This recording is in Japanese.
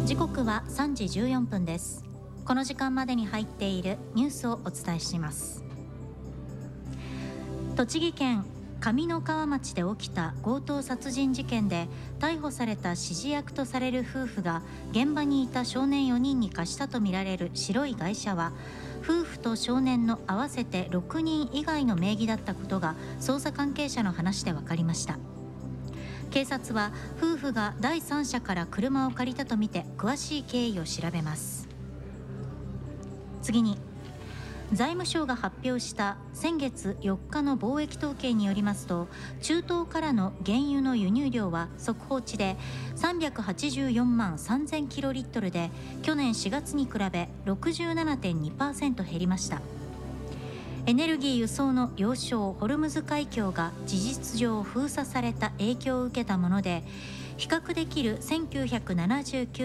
時刻は3時14分です。この時間までに入っているニュースをお伝えします。栃木県上三川町で起きた強盗殺人事件で逮捕された指示役とされる夫婦が現場にいた少年4人に貸したとみられる白い外車は夫婦と少年の合わせて6人以外の名義だったことが捜査関係者の話で分かりました。警察は夫婦が第三者から車を借りたとみて詳しい経緯を調べます。次に、財務省が発表した先月4日の貿易統計によりますと、中東からの原油の輸入量は速報値で384万3000キロリットルで、去年4月に比べ 67.2% 減りました。エネルギー輸送の要衝ホルムズ海峡が事実上封鎖された影響を受けたもので、比較できる1979